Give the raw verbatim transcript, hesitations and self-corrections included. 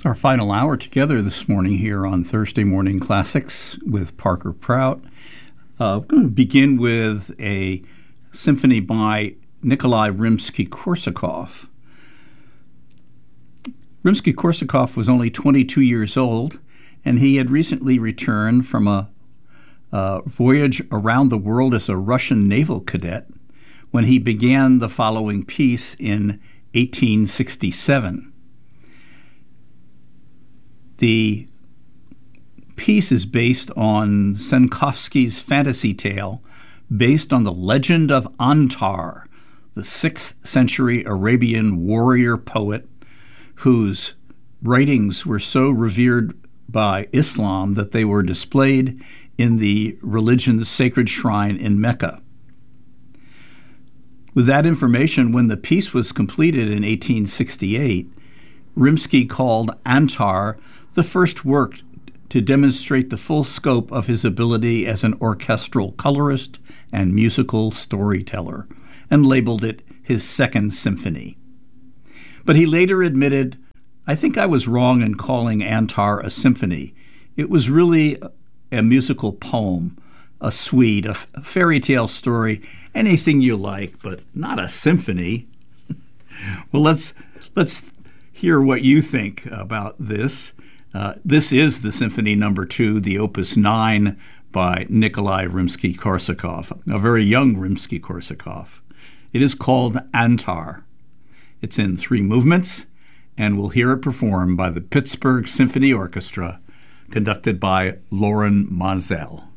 Our final hour together this morning here on Thursday Morning Classics with Parker Prout. Uh, I'm going to begin with a symphony by Nikolai Rimsky-Korsakov. Rimsky-Korsakov was only twenty-two years old, and he had recently returned from a, a voyage around the world as a Russian naval cadet when he began the following piece in eighteen sixty-seven. The piece is based on Senkovsky's fantasy tale based on the legend of Antar, the sixth century Arabian warrior poet whose writings were so revered by Islam that they were displayed in the religion's sacred shrine in Mecca. With that information, when the piece was completed in eighteen sixty-eight, Rimsky called Antar the first work to demonstrate the full scope of his ability as an orchestral colorist and musical storyteller, and labeled it his second symphony. But he later admitted, "I think I was wrong in calling Antar a symphony. It was really a musical poem, a suite, a fairy tale story, anything you like, but not a symphony." Well, let's let's hear what you think about this. Uh, this is the Symphony Number Two, the Opus Nine by Nikolai Rimsky-Korsakov, a very young Rimsky-Korsakov. It is called Antar. It's in three movements, and we'll hear it performed by the Pittsburgh Symphony Orchestra, conducted by Loren Maazel.